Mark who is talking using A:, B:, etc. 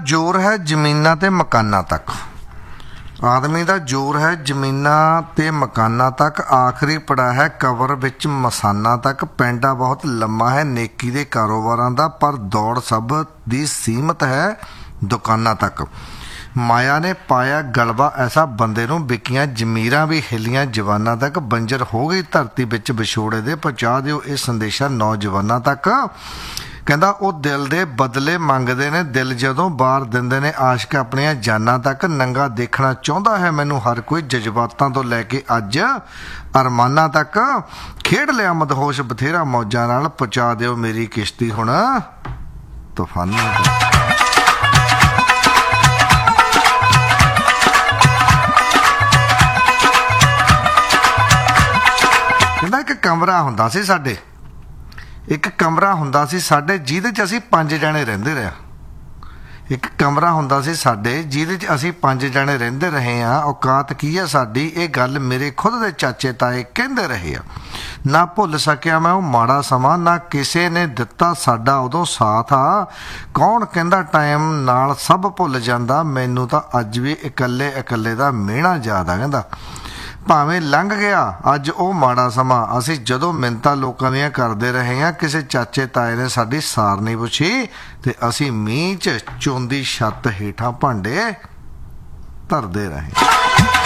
A: ਜ਼ੋਰ ਹੈ ਜ਼ਮੀਨਾਂ ਤੇ ਮਕਾਨਾਂ ਤੱਕ। ਆਦਮੀ ਦਾ ਜ਼ੋਰ ਹੈ ਜ਼ਮੀਨਾਂ ਤੇ ਮਕਾਨਾਂ ਤੱਕ, ਆਖਰੀ ਪੜਾ ਹੈ ਕਬਰ ਵਿੱਚ ਮਸਾਨਾਂ ਤੱਕ। ਪੈਂਡਾ ਬਹੁਤ ਲੰਮਾ ਹੈ ਨੇਕੀ ਦੇ ਕਾਰੋਬਾਰਾਂ ਦਾ, ਪਰ ਦੌੜ ਸਭ ਦੀ ਸੀਮਤ ਹੈ ਦੁਕਾਨਾਂ ਤੱਕ। ਮਾਇਆ ਨੇ ਪਾਇਆ ਗਲਬਾ ਐਸਾ ਬੰਦੇ ਨੂੰ, ਵਿਕੀਆਂ ਜ਼ਮੀਰਾਂ ਵੀ ਹਿੱਲੀਆਂ ਜਵਾਨਾਂ ਤੱਕ। ਬੰਜਰ ਹੋ ਗਈ ਧਰਤੀ ਵਿੱਚ ਵਿਛੋੜੇ ਦੇ, ਪਹੁੰਚਾ ਦਿਓ ਇਹ ਸੰਦੇਸ਼ਾ ਨੌਜਵਾਨਾਂ ਤੱਕ। ਕਹਿੰਦਾ ਉਹ ਦਿਲ ਦੇ ਬਦਲੇ ਮੰਗਦੇ ਨੇ, ਦਿਲ ਜਦੋਂ ਬਾਰ ਦਿੰਦੇ ਨੇ ਆਸ਼ਕ ਆਪਣੀਆਂ ਜਾਨਾਂ ਤੱਕ। ਨੰਗਾ ਦੇਖਣਾ ਚਾਹੁੰਦਾ ਹੈ ਮੈਨੂੰ ਹਰ ਕੋਈ, ਜਜ਼ਬਾਤਾਂ ਤੋਂ ਲੈ ਕੇ ਅੱਜ ਅਰਮਾਨਾਂ ਤੱਕ। ਖੇਡ ਲਿਆ ਮਦਹੋਸ਼ ਬਥੇਰਾ ਮੌਜਾਂ ਨਾਲ, ਪਹੁੰਚਾ ਦਿਓ ਮੇਰੀ ਕਿਸ਼ਤੀ ਹੁਣ ਤੂਫਾਨਾਂ ਤੱਕ। ਕਹਿੰਦਾ ਇੱਕ ਕਮਰਾ ਹੁੰਦਾ ਸੀ ਸਾਡੇ, ਇੱਕ ਕਮਰਾ ਹੁੰਦਾ ਸੀ ਸਾਡੇ ਜਿਹਦੇ 'ਚ ਅਸੀਂ 5 ਜਣੇ ਰਹਿੰਦੇ ਰਹੇ। ਇੱਕ ਕਮਰਾ ਹੁੰਦਾ ਸੀ ਸਾਡੇ ਜਿਹਦੇ 'ਚ ਅਸੀਂ 5 ਜਣੇ ਰਹਿੰਦੇ ਰਹੇ ਹਾਂ। ਔਕਾਤ ਕੀ ਹੈ ਸਾਡੀ, ਇਹ ਗੱਲ ਮੇਰੇ ਖੁਦ ਦੇ ਚਾਚੇ ਤਾਏ ਕਹਿੰਦੇ ਰਹੇ ਆ। ਨਾ ਭੁੱਲ ਸਕਿਆ ਮੈਂ ਉਹ ਮਾੜਾ ਸਮਾਂ, ਨਾ ਕਿਸੇ ਨੇ ਦਿੱਤਾ ਸਾਡਾ ਉਦੋਂ ਸਾਥ ਆ। ਕੌਣ ਕਹਿੰਦਾ ਟਾਈਮ ਨਾਲ ਸਭ ਭੁੱਲ ਜਾਂਦਾ, ਮੈਨੂੰ ਤਾਂ ਅੱਜ ਵੀ ਇਕੱਲੇ ਇਕੱਲੇ ਦਾ ਮਿਹਣਾ ਯਾਦ ਆ। ਕਹਿੰਦਾ ਭਾਵੇਂ ਲੰਘ ਗਿਆ ਅੱਜ ਉਹ ਮਾੜਾ ਸਮਾਂ, ਅਸੀਂ ਜਦੋਂ ਮਿੰਨਤਾਂ ਲੋਕਾਂ ਦੀਆਂ ਕਰਦੇ ਰਹੇ ਹਾਂ। ਕਿਸੇ ਚਾਚੇ ਤਾਏ ਨੇ ਸਾਡੀ ਸਾਰ ਨਹੀਂ ਪੁੱਛੀ, ਤੇ ਅਸੀਂ ਮੀਂਹ 'ਚ ਚੋਂਦੀ ਛੱਤ ਹੇਠਾਂ ਭਾਂਡੇ ਧਰਦੇ ਰਹੇ।